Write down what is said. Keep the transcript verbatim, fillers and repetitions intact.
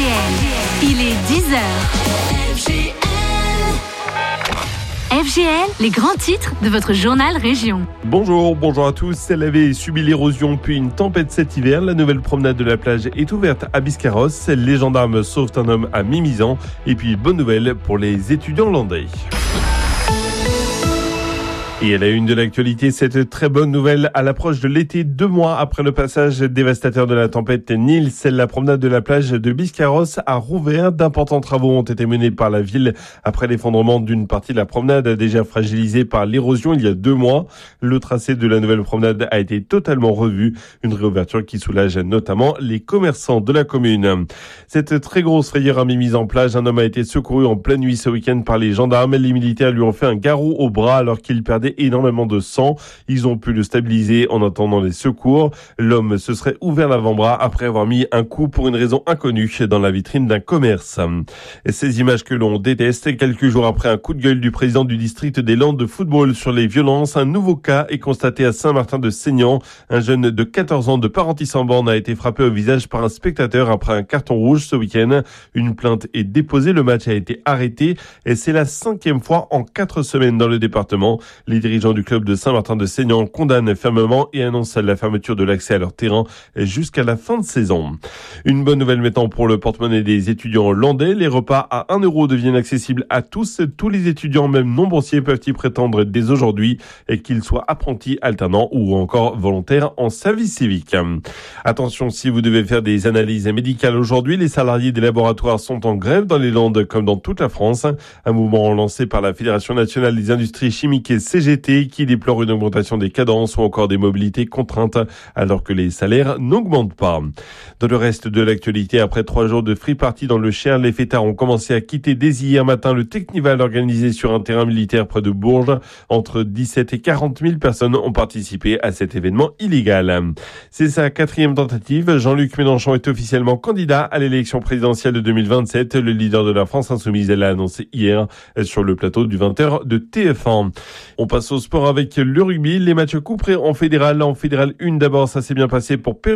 L. Il est dix heures. F G L. F G L, les grands titres de votre journal Région. Bonjour, bonjour à tous. Elle avait subi l'érosion puis une tempête cet hiver. La nouvelle promenade de la plage est ouverte à Biscarrosse. Les gendarmes sauvent un homme à Mimizan. Et puis, bonne nouvelle pour les étudiants landais. Et à la une de l'actualité, cette très bonne nouvelle à l'approche de l'été, deux mois après le passage dévastateur de la tempête Nils. La promenade de la plage de Biscarrosse a rouvert. D'importants travaux ont été menés par la ville après l'effondrement d'une partie de la promenade déjà fragilisée par l'érosion il y a deux mois. Le tracé de la nouvelle promenade a été totalement revu. Une réouverture qui soulage notamment les commerçants de la commune. Cette très grosse frayeur a mis mise en plage. Un homme a été secouru en pleine nuit ce week-end par les gendarmes. Les militaires lui ont fait un garrot au bras alors qu'il perdait énormément de sang. Ils ont pu le stabiliser en attendant les secours. L'homme se serait ouvert l'avant-bras après avoir mis un coup pour une raison inconnue dans la vitrine d'un commerce. Et ces images que l'on déteste, quelques jours après un coup de gueule du président du district des Landes de football sur les violences, un nouveau cas est constaté à Saint-Martin-de-Seignan. Un jeune de quatorze ans de Parentis-en-Born a été frappé au visage par un spectateur après un carton rouge ce week-end. Une plainte est déposée, le match a été arrêté et c'est la cinquième fois en quatre semaines dans le département. Les dirigeants du club de Saint-Martin-de-Seignan condamnent fermement et annoncent la fermeture de l'accès à leur terrain jusqu'à la fin de saison. Une bonne nouvelle maintenant pour le porte-monnaie des étudiants landais. Les repas à un euro deviennent accessibles à tous. Tous les étudiants, même non boursiers, peuvent y prétendre dès aujourd'hui, et qu'ils soient apprentis, alternants ou encore volontaires en service civique. Attention, si vous devez faire des analyses médicales aujourd'hui, les salariés des laboratoires sont en grève dans les Landes comme dans toute la France. Un mouvement lancé par la Fédération nationale des industries chimiques et C G T qui déplore une augmentation des cadences ou encore des mobilités contraintes alors que les salaires n'augmentent pas. Dans le reste de l'actualité, après trois jours de free party dans le Cher, les fêtards ont commencé à quitter dès hier matin le Technival organisé sur un terrain militaire près de Bourges. Entre dix-sept et quarante mille personnes ont participé à cet événement illégal. C'est sa quatrième tentative. Jean-Luc Mélenchon est officiellement candidat à l'élection présidentielle de deux mille vingt-sept. Le leader de la France insoumise l'a annoncé hier sur le plateau du vingt heures de T F un. On passe au sport avec le rugby. Les matchs couperés en fédéral. En fédéral un d'abord, ça s'est bien passé pour Perrault.